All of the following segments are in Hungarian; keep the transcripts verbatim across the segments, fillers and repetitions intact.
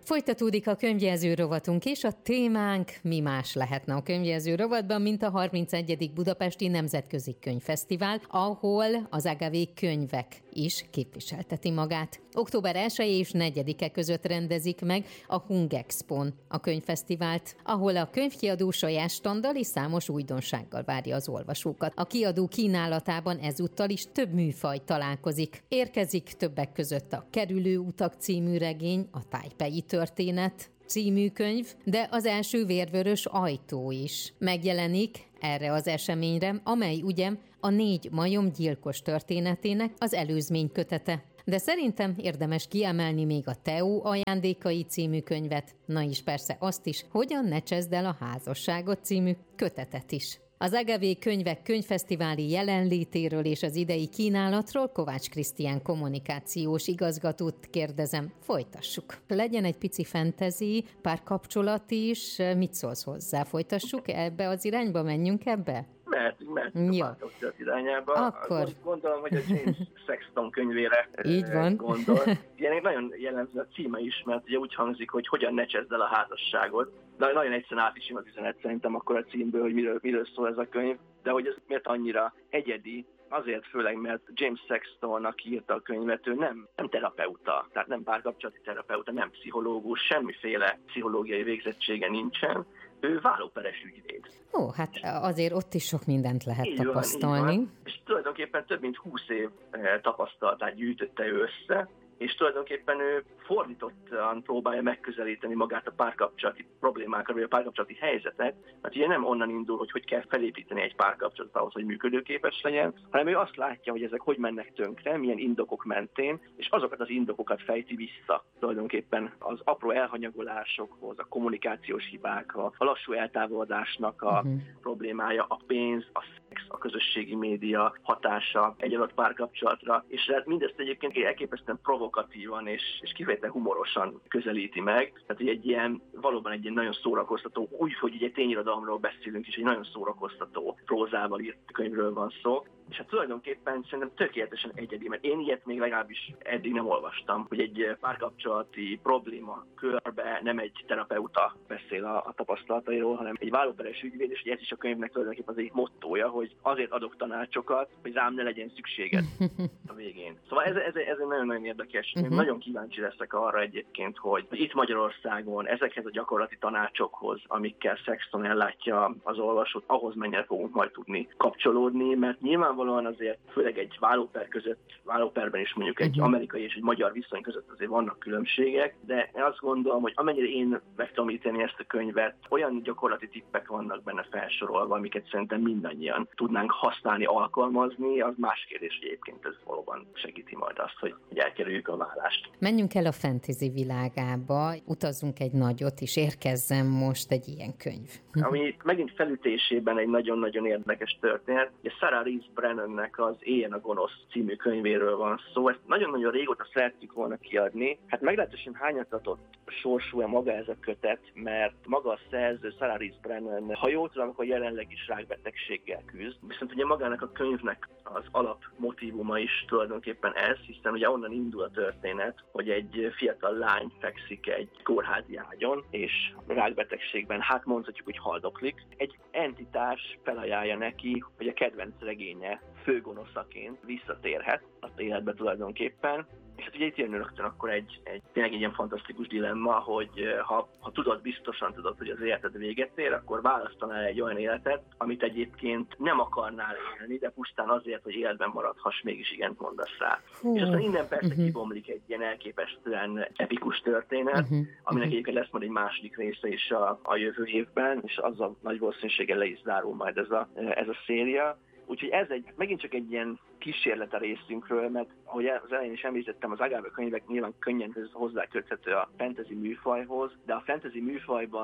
Folytatódik a könyvjelző rovatunk, és a témánk mi más lehetne a könyvjelző rovatban, mint a harmincegyedik Budapesti Nemzetközi Könyvfesztivál, ahol az Agavé könyvek is képviselteti magát. október elseje és negyedike között rendezik meg a Hungexpon a könyvfesztivált, ahol a könyvkiadó saját standal és számos újdonsággal várja az olvasókat. A kiadó kínálatában ezúttal is több műfaj találkozik. Érkezik többek között a Kerülő utak című regény, a Tájpei történet című könyv, de az első Vérvörös ajtó is megjelenik erre az eseményre, amely ugye a négy majom gyilkos történetének az előzmény kötete. De szerintem érdemes kiemelni még a Teó ajándékai című könyvet, na és persze azt is, Hogyan ne cseszd el a házasságot című kötetet is. Az Agavé könyvek könyvfesztiváli jelenlétéről és az idei kínálatról Kovács Krisztián kommunikációs igazgatót kérdezem, folytassuk. Legyen egy pici fantasy, párkapcsolat is, mit szólsz hozzá? Folytassuk ebbe az irányba, menjünk ebbe? Mehetünk, mehetünk ja. a párkapcsolat irányába. Akkor... Gondolom, hogy a James Sexton könyvére Így van. gondol. Ilyen nagyon jellemző a címe is, mert ugye úgy hangzik, hogy Hogyan ne cseszd el a házasságot. De nagyon egyszerűen át is jön az üzenet szerintem akkor a címből, hogy miről, miről szól ez a könyv. De hogy ez miért annyira egyedi, azért főleg, mert James Sexton, aki írta a könyvet, ő nem, nem terapeuta, tehát nem párkapcsolati terapeuta, nem pszichológus, semmiféle pszichológiai végzettsége nincsen. Ő vállóperes ügyvéd. Ó, hát azért ott is sok mindent lehet így tapasztalni. Van, így van. És tulajdonképpen több mint húsz év tapasztalatát gyűjtötte ő össze, és tulajdonképpen ő fordítottan próbálja megközelíteni magát a párkapcsolati problémákra, vagy a párkapcsolati helyzetet, mert ugye nem onnan indul, hogy hogy kell felépíteni egy párkapcsolatot ahhoz, hogy működőképes legyen, hanem ő azt látja, hogy ezek hogy mennek tönkre, milyen indokok mentén, és azokat az indokokat fejti vissza tulajdonképpen az apró elhanyagolásokhoz, a kommunikációs hibákra, a lassú eltávolodásnak a uh-huh. problémája, a pénz, a szex, a közösségi média hatása egy adott párkapcsolatra, és hát mindezt egyébként elképesztően provokatívan és, és kifejezetten humorosan közelíti meg. Tehát egy ilyen, valóban egy ilyen nagyon szórakoztató, úgy, hogy egy tényirodalomról beszélünk, és egy nagyon szórakoztató prózával írt könyvről van szó. És hát tulajdonképpen szerintem tökéletesen egyedi, mert én ilyet még legalábbis eddig nem olvastam, hogy egy párkapcsolati probléma körbe nem egy terapeuta beszél a, a tapasztalatairól, hanem egy vállóperes ügyvéd, és ez is a könyvnek tulajdonképpen az egyik mottója, hogy azért adok tanácsokat, hogy rám ne legyen szükséged a végén. Szóval ez, ez, ez egy nagyon-nagyon érdekes. Uh-huh. Nagyon kíváncsi leszek arra egyébként, hogy itt Magyarországon ezekhez a gyakorlati tanácsokhoz, amikkel Sexton ellátja az olvasót, ahhoz mennyire fogunk majd tudni kapcsolódni, mert nyilvánvalóan azért, főleg egy vállóper között, vállóperben is mondjuk egy uh-huh. amerikai és egy magyar viszony között azért vannak különbségek, de én azt gondolom, hogy amennyire én meg tudom ítélni ezt a könyvet, olyan gyakorlati tippek vannak benne felsorolva, amiket szerintem mindannyian tudnánk használni, alkalmazni, az más kérdés, hogy egyébként ez valóban segíti majd azt, hogy elkerüljük a vállást. Menjünk el a fantasy világába, utazzunk egy nagyot, és érkezzen most egy ilyen könyv. Ami megint felütésében egy nagyon-nagyon érdekes történet. Ugye Sarah Rees Brennannek az Éljen a gonosz című könyvéről van szó. Ezt nagyon-nagyon régóta szerettük volna kiadni. Hát meglehetősen hányatatott sorsú-e maga ez a kötet, mert maga a szerző, Sarah Rees Brennan, ha jól tudom, akkor jelenleg is rákbetegséggel küzd. Viszont ugye magának a könyvnek az alapmotívuma is tulajdonképpen ez, hiszen ugye onnan indul a történet, hogy egy fiatal lány fekszik egy kórházi ágyon, és rákbetegségben, hát mondhatjuk, hogy haldoklik. Egy entitás felajánlja neki, hogy a kedvenc regénye főgonoszaként visszatérhet az életbe tulajdonképpen. És hát ugye itt jön rögtön akkor egy, egy tényleg egy ilyen fantasztikus dilemma, hogy ha, ha tudod, biztosan tudod, hogy az életed véget ér, akkor választanál egy olyan életet, amit egyébként nem akarnál élni, de pusztán azért, hogy életben maradhass, mégis igent mondasz rá. Hú. És aztán innen persze uh-huh. kibomlik egy ilyen elképesztően epikus történet, uh-huh. aminek egyébként lesz majd egy második része is a, a jövő évben, és azzal nagy valószínűséggel le is zárul majd ez a, ez a széria. Úgyhogy ez egy, megint csak egy ilyen kísérlet a részünkről, mert ahogy az elején is említettem, az Agavé könyvek nyilván könnyen hozzáköthető a fantasy műfajhoz, de a fantasy műfajban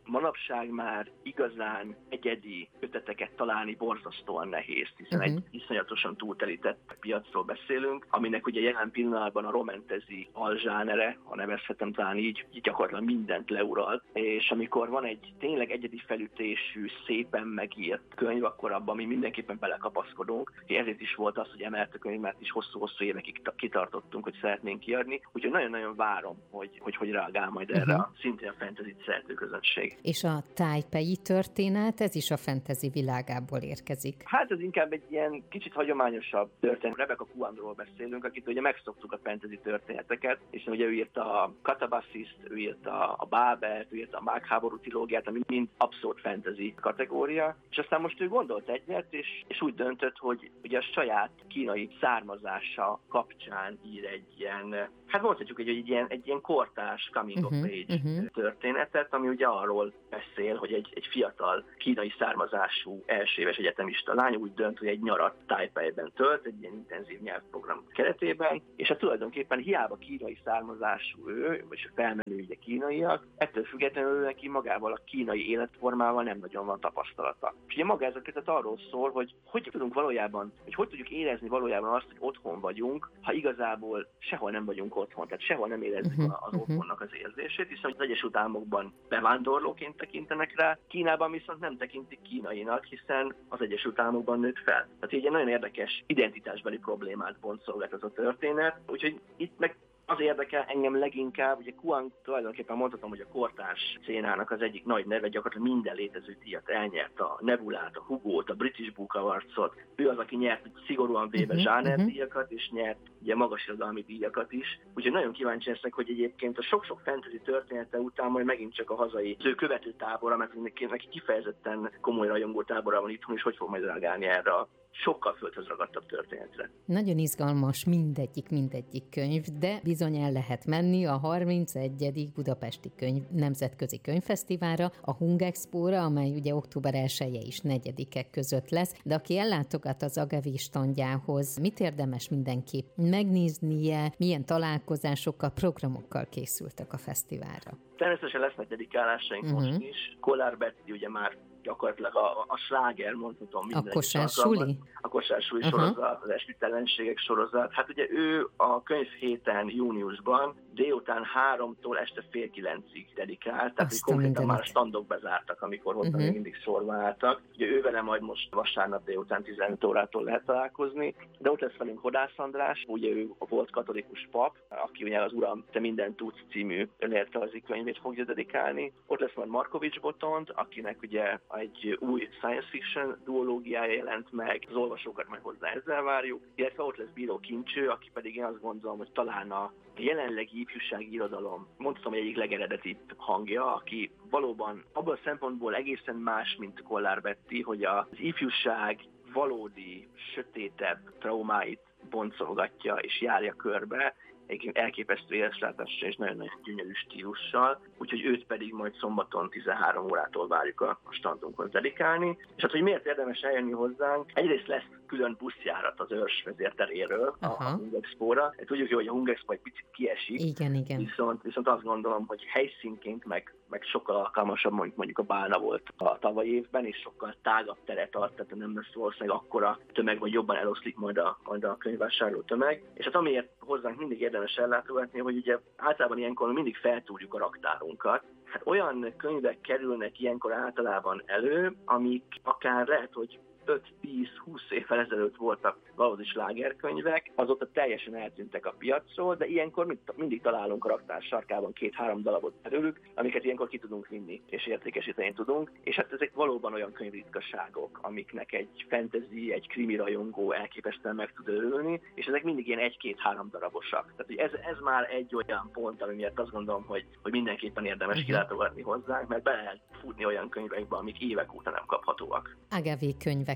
manapság már igazán egyedi köteteket találni borzasztóan nehéz, hiszen uh-huh. egy iszonyatosan túltelített piacról beszélünk, aminek ugye jelen pillanatban a romantasy alzsánere, ha nevezhetem talán így, így gyakorlatilag mindent leuralt, és amikor van egy tényleg egyedi felütésű, szépen megírt könyv, akkor abban mi mindenképpen belekapaszkodunk. Ezért is volt az, hogy emelt a könyv, mert is hosszú-hosszú évekig kitartottunk, hogy szeretnénk kiadni. Úgyhogy nagyon-nagyon várom, hogy hogy, hogy reagál majd erre uh-huh. a szintén a fantasy-t szerető közönség. És a tájpei történet, ez is a fantasy világából érkezik. Hát ez inkább egy ilyen kicsit hagyományosabb történet. Rebecca Kuanról beszélünk, akit ugye megszoktuk a fantasy történeteket, és ugye ő írta a Catabassist, ő írta a Bábelt, ő írta a Mágháború trilógiát, ami mind abszolút fantasy kategória, és aztán most ő gondolt egyet, és, és úgy döntött, hogy ugye a saját kínai származása kapcsán ír egy ilyen, hát mondhatjuk, hogy egy ilyen, egy ilyen kortárs coming of age uh-huh, uh-huh. történetet, ami ugye arról beszél, hogy egy, egy fiatal kínai származású elsőéves egyetemista lány úgy dönt, hogy egy nyarat Taipeiben tölt, egy ilyen intenzív nyelvprogram keretében, és hát tulajdonképpen hiába kínai származású ő, vagy felmenő ugye kínaiak, ettől függetlenül neki magával a kínai életformával nem nagyon van tapasztalata. És ugye maga ez a kötet arról szól, hogy hogy tudunk valójában, hogy hogy tudjuk érezni valójában azt, hogy otthon vagyunk, ha igazából sehol nem vagyunk otthon, tehát sehol nem érezzük uh-huh, az uh-huh. otthonnak az érzését, hiszen az Egyesült Államokban bevándorlóként tekintenek rá, Kínában viszont nem tekintik kínainak, hiszen az Egyesült Államokban nőtt fel. Tehát így egy nagyon érdekes identitásbeli problémát boncolgat ez a történet, úgyhogy itt meg az érdekel engem leginkább, ugye Kuang tulajdonképpen mondhatom, hogy a kortárs szénának az egyik nagy neve, gyakorlatilag minden létező díjat elnyert, a Nebulát, a Hugót, a British Book Awards-ot. Ő az, aki nyert szigorúan véve uh-huh, zsánerdíjakat, uh-huh. és nyert ugye magas irodalmi díjakat is. Úgyhogy nagyon kíváncsi leszek, hogy egyébként a sok-sok fantasy története után majd megint csak a hazai az ő követő tábora, mert neki kifejezetten komoly rajongó tábora van itthon, és hogy fog majd reagálni erre a sokkal földhöz ragadtabb történetre. Nagyon izgalmas mindegyik, mindegyik könyv, de bizony el lehet menni a harmincegyedik Budapesti Könyv Nemzetközi Könyvfesztiválra, a Hungexpóra, amely ugye október elseje és negyedikek között lesz, de aki ellátogat az Agavé standjához, mit érdemes mindenképp megnéznie, milyen találkozásokkal, programokkal készültek a fesztiválra? Természetesen lesznek dedikálásaink uh-huh. most is. Kollár Betty ugye már gyakorlatilag a, a sláger, mondhatom minden. A Kossuth-Suli? A Kossuth-Suli uh-huh. sorozat, az Esküdtelenségek sorozat. Hát ugye ő a könyvhéten júniusban délután háromtól este fél kilencig dedikált, tehát hogy konkrétan már a standok bezártak, amikor ott uh-huh. még mindig sorba álltak. Ugye ő vele majd most vasárnap délután tizenöt órától lehet találkozni, de ott lesz velünk Hodász András, ugye ő volt katolikus pap, aki ugye az Uram, te mindent tudsz című önéletrajzi könyvét fogja dedikálni. Ott lesz majd Markovics Botond, akinek ugye egy új science fiction duológiája jelent meg, az olvasókat majd hozzá ezzel várjuk, illetve ott lesz Bíró Kincső, aki pedig én azt gondolom, hogy talán a jelenlegi ifjúsági irodalom, mondhatom, hogy egyik legeredetibb hangja, aki valóban abban a szempontból egészen más, mint Kollár Betty, hogy az ifjúság valódi, sötétebb traumáit boncolgatja és járja körbe, egyébként elképesztő éleslátással és nagyon-nagyon gyönyörű stílussal, úgyhogy őt pedig majd szombaton tizenhárom órától várjuk a, a standunkhoz dedikálni. És hát, hogy miért érdemes eljönni hozzánk, egyrészt lesz külön buszjárat az Őrs vezérteréről a, a Hungexpóra. Tudjuk, hogy a Hungexpo egy picit kiesik, igen, igen. Viszont, viszont azt gondolom, hogy helyszínként meg, meg sokkal alkalmasabb, mondjuk, mondjuk a Bálna volt a tavaly évben, és sokkal tágabb teret ad, tehát nem lesz valószínűleg akkora tömeg, vagy jobban eloszlik majd a, majd a könyvvásárló tömeg. És hát amiért hozzánk mindig érdemes ellátogatni, hogy ugye általában ilyenkor mindig feltúrjuk a raktárunkat. Hát olyan könyvek kerülnek ilyenkor általában elő, amik akár lehet, hogy öt-tíz-húsz évvel ezelőtt voltak valódi slágerkönyvek, azóta teljesen eltűntek a piacról, de ilyenkor mindig találunk a raktár sarkában két-három darabot belőlük, amiket ilyenkor ki tudunk vinni és értékesíteni tudunk, és hát ezek valóban olyan könyvritkaságok, amiknek egy fantasy, egy krimi rajongó elképesztően meg tud örülni, és ezek mindig ilyen egy-két-három darabosak. Tehát ez, ez már egy olyan pont, ami miatt azt gondolom, hogy, hogy mindenképpen érdemes kilátogatni hozzánk, mert be lehet futni olyan könyvekbe, amik évek óta nem kaphatóak. Agavé könyvek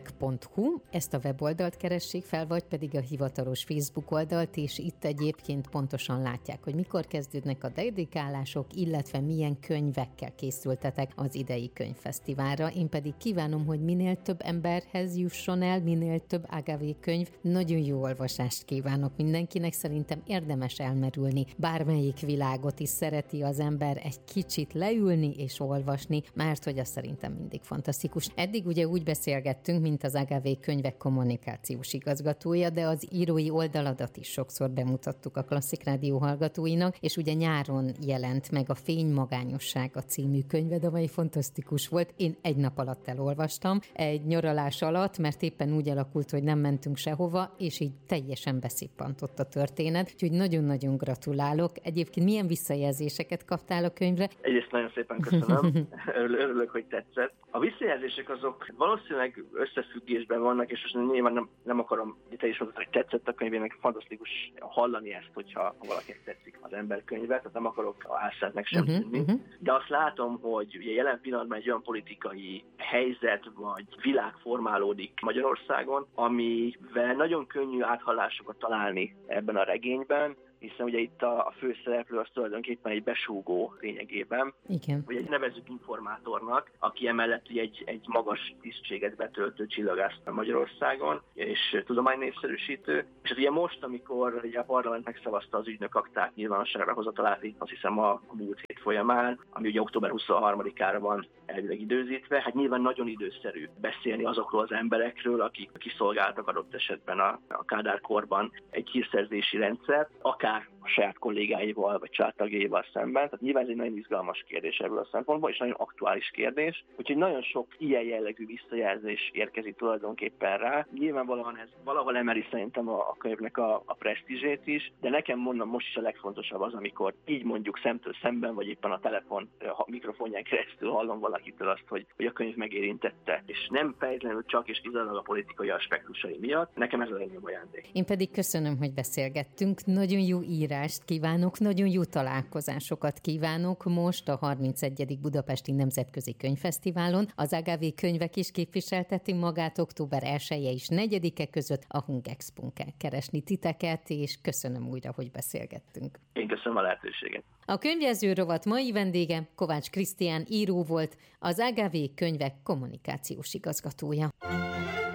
könyvek pont hu, ezt a weboldalt keressék fel, vagy pedig a hivatalos Facebook oldalt, és itt egyébként pontosan látják, hogy mikor kezdődnek a dedikálások, illetve milyen könyvekkel készültetek az idei könyvfesztiválra. Én pedig kívánom, hogy minél több emberhez jusson el, minél több á gá vé könyv. Nagyon jó olvasást kívánok mindenkinek, szerintem érdemes elmerülni. Bármelyik világot is szereti az ember egy kicsit leülni és olvasni, mert hogy az szerintem mindig fantasztikus. Eddig ugye úgy beszélgettünk, mint az á gá vé könyvek kommunikációs igazgatója, de az írói oldaladat is sokszor bemutattuk a Klasszik Rádió hallgatóinak, és ugye nyáron jelent meg a Fény magányossága című könyved, amely fantasztikus volt. Én egy nap alatt elolvastam, egy nyaralás alatt, mert éppen úgy alakult, hogy nem mentünk sehova, és így teljesen beszippantott a történet. Úgyhogy nagyon-nagyon gratulálok. Egyébként milyen visszajelzéseket kaptál a könyvre? Egyrészt nagyon szépen köszönöm. Örülök, hogy tetszett. A visszajelzések azok valószínűleg összefüggésben vannak, és most nyilván nem, nem akarom, te is mondtad, hogy tetszett a könyvének, fantasztikus hallani ezt, hogyha valakinek tetszik az emberkönyve, tehát nem akarok álszátnak sem uh-huh, tűnni. uh-huh. De azt látom, hogy ugye jelen pillanatban egy olyan politikai helyzet vagy világ formálódik Magyarországon, amivel nagyon könnyű áthallásokat találni ebben a regényben, hiszen ugye itt a, a főszereplő az tulajdonképpen egy besúgó lényegében, Igen. vagy egy nevezzük informátornak, aki emellett egy, egy magas tisztséget betöltő csillagász Magyarországon, és tudománynépszerűsítő. És az ugye most, amikor ugye a parlament megszavazta az ügynök akták nyilvánosságra hozatalát, azt hiszem a, a múlt hét folyamán, ami ugye október huszonharmadikára van elvileg időzítve, hát nyilván nagyon időszerű beszélni azokról az emberekről, akik kiszolgáltak adott esetben a, a Kádár korban egy hírszerzési rendszert, akár a saját kollégáival vagy családtagjaival szemben. Tehát nyilván ez egy nagyon izgalmas kérdés ebből a szempontból, és nagyon aktuális kérdés. Úgyhogy nagyon sok ilyen jellegű visszajelzés érkezik tulajdonképpen rá. Nyilvánvalóan ez valahol emeli szerintem a, a könyvnek a, a presztízsét is, de nekem mondom most is a legfontosabb az, amikor így mondjuk szemtől szemben, vagy éppen a telefon a mikrofonján keresztül hallom valakitől azt, hogy, hogy a könyv megérintette. És nem feltétlenül csak és kizárólag a politikai aspektusai miatt. Nekem ez a legnagyobb ajándék. Én pedig köszönöm, hogy beszélgettünk. Nagyon jó írást kívánok, nagyon jó találkozásokat kívánok most a harmincegyedik Budapesti Nemzetközi Könyvfesztiválon. Az á gá vé könyvek is képviselteti magát október elseje és negyedike között a Hungexpón kell keresni titeket, és köszönöm újra, hogy beszélgettünk. Én köszönöm a lehetőséget. A könyvjelző rovat mai vendége Kovács Krisztián író volt, az á gá vé könyvek kommunikációs igazgatója.